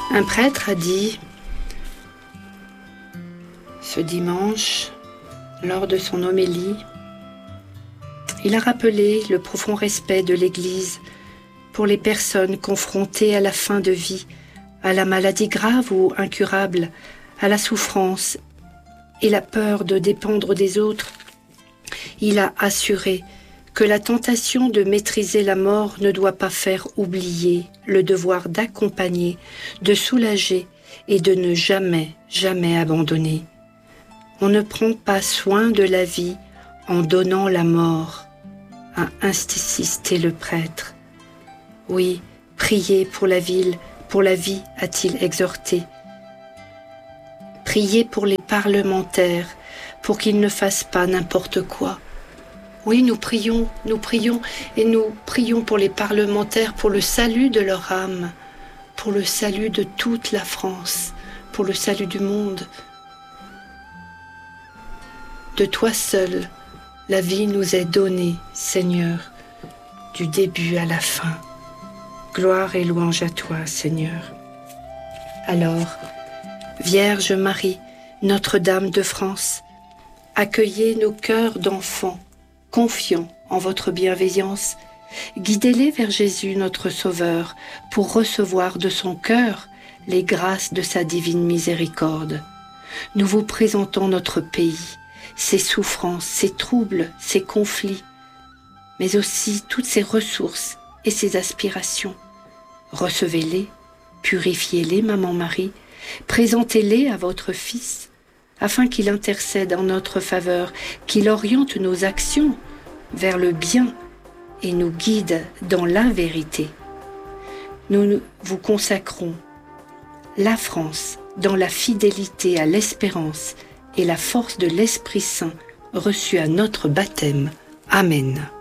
Un prêtre a dit, ce dimanche, lors de son homélie, il a rappelé le profond respect de l'Église pour les personnes confrontées à la fin de vie, à la maladie grave ou incurable, à la souffrance et la peur de dépendre des autres. Il a assuré que la tentation de maîtriser la mort ne doit pas faire oublier le devoir d'accompagner, de soulager et de ne jamais, jamais abandonner. On ne prend pas soin de la vie en donnant la mort, a insisté le prêtre. Oui, priez pour la vie, a-t-il exhorté. Priez pour les parlementaires, pour qu'ils ne fassent pas n'importe quoi. Oui, nous prions pour les parlementaires, pour le salut de leur âme, pour le salut de toute la France, pour le salut du monde. De toi seul, la vie nous est donnée, Seigneur, du début à la fin. Gloire et louange à toi, Seigneur. Alors, Vierge Marie, Notre-Dame de France, accueillez nos cœurs d'enfants, confiants en votre bienveillance. Guidez-les vers Jésus, notre Sauveur, pour recevoir de son cœur les grâces de sa divine miséricorde. Nous vous présentons notre pays, ses souffrances, ses troubles, ses conflits, mais aussi toutes ses ressources et ses aspirations. Recevez-les, purifiez-les, Maman Marie, présentez-les à votre Fils, afin qu'il intercède en notre faveur, qu'il oriente nos actions vers le bien et nous guide dans la vérité. Nous vous consacrons la France dans la fidélité à l'espérance et la force de l'Esprit Saint reçue à notre baptême. Amen.